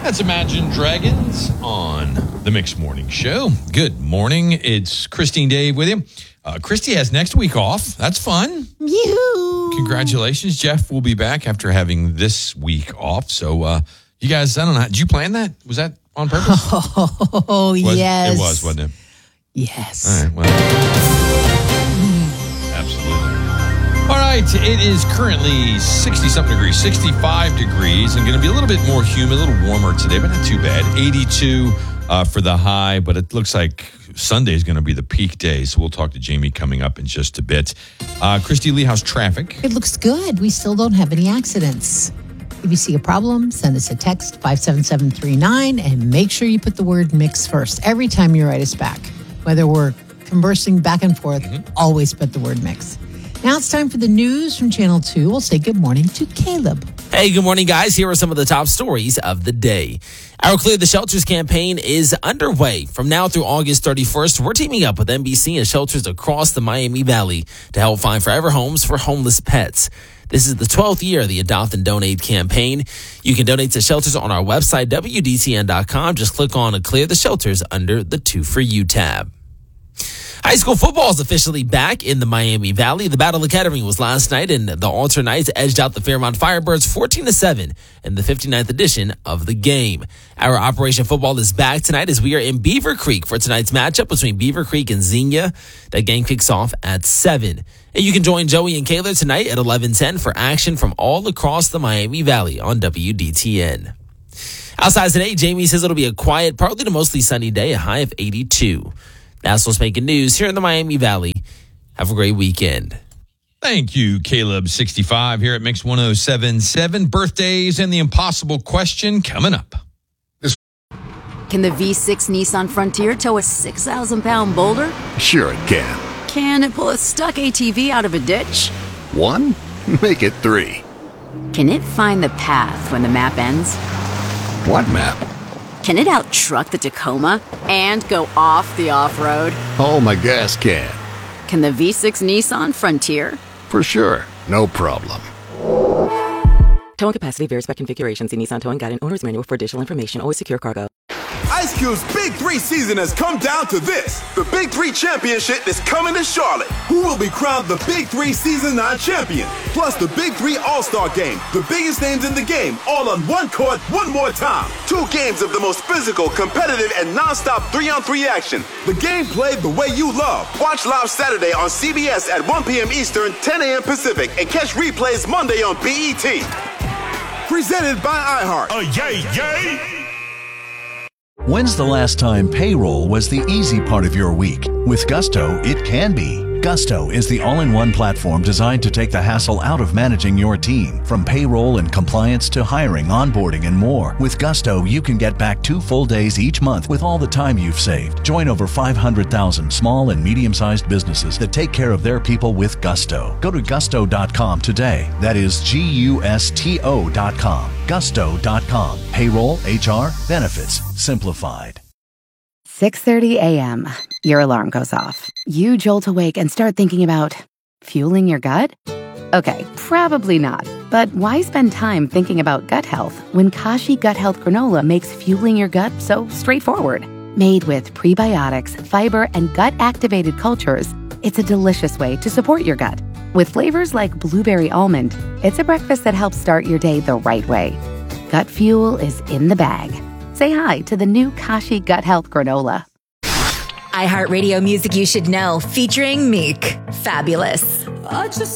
That's Imagine Dragons on the Mixed Morning Show. Good morning. It's Christine Dave with you. Christy has next week off. That's fun. Yoo-hoo. Congratulations. Jeff will be back after having this week off. So, you guys, I don't know. Did you plan that? Was that on purpose? Oh, yes. It was, wasn't it? Yes. All right. Well, absolutely. All right. It is currently 60-something degrees, 65 degrees, and going to be a little bit more humid, a little warmer today, but not too bad. 82 for the high, but it looks like Sunday is going to be the peak day, so we'll talk to Jamie coming up in just a bit. Christy Lee, how's traffic? It looks good. We still don't have any accidents. If you see a problem, send us a text, 57739, and make sure you put the word mix first every time you write us back. Whether we're conversing back and forth, always put the word mix. Now it's time for the news from Channel 2. We'll say good morning to Caleb. Hey, good morning, guys. Here are some of the top stories of the day. Our Clear the Shelters campaign is underway. From now through August 31st, we're teaming up with NBC and shelters across the Miami Valley to help find forever homes for homeless pets. This is the 12th year of the Adopt and Donate campaign. You can donate to shelters on our website, WDTN.com. Just click on Clear the Shelters under the 2 for You tab. High school football is officially back in the Miami Valley. The Battle Academy was last night, and the Alter Knights edged out the Fairmont Firebirds 14-7 in the 59th edition of the game. Our Operation Football is back tonight as we are in Beaver Creek for tonight's matchup between Beaver Creek and Xenia. That game kicks off at 7. And you can join Joey and Kayla tonight at 11:10 for action from all across the Miami Valley on WDTN. Outside today, Jamie says it'll be a quiet, partly to mostly sunny day, a high of 82. That's what's making news here in the Miami Valley. Have a great weekend. Thank you, Caleb. 65 here at Mix 107.7. Birthdays and the impossible question coming up. Can the V6 Nissan Frontier tow a 6,000-pound boulder? Sure it can. Can it pull a stuck ATV out of a ditch? 1? Make it 3. Can it find the path when the map ends? What map? Can it out-truck the Tacoma and go off the off-road? Oh, my gas can. Can the V6 Nissan Frontier? For sure. No problem. Towing capacity varies by configuration. See Nissan Towing Guide and Owner's Manual for additional information. Always secure cargo. Ice Cube's Big 3 season has come down to this. The Big 3 Championship is coming to Charlotte. Who will be crowned the Big 3 Season 9 champion? Plus the Big 3 All-Star Game. The biggest names in the game, all on one court, one more time. 2 games of the most physical, competitive, and non-stop 3-on-3 action. The game played the way you love. Watch live Saturday on CBS at 1 p.m. Eastern, 10 a.m. Pacific, and catch replays Monday on BET. Presented by iHeart. Yay! When's the last time payroll was the easy part of your week? With Gusto, it can be. Gusto is the all-in-one platform designed to take the hassle out of managing your team. From payroll and compliance to hiring, onboarding, and more. With Gusto, you can get back 2 full days each month with all the time you've saved. Join over 500,000 small and medium-sized businesses that take care of their people with Gusto. Go to gusto.com today. That is Gusto.com. Gusto.com. Payroll, HR, benefits, simplified. 6:30 a.m. Your alarm goes off. You jolt awake and start thinking about fueling your gut? Okay, probably not. But why spend time thinking about gut health when Kashi Gut Health Granola makes fueling your gut so straightforward? Made with prebiotics, fiber, and gut-activated cultures, it's a delicious way to support your gut. With flavors like blueberry almond, it's a breakfast that helps start your day the right way. Gut fuel is in the bag. Say hi to the new Kashi Gut Health Granola. iHeartRadio Music You Should Know, featuring Meek. Fabulous. I just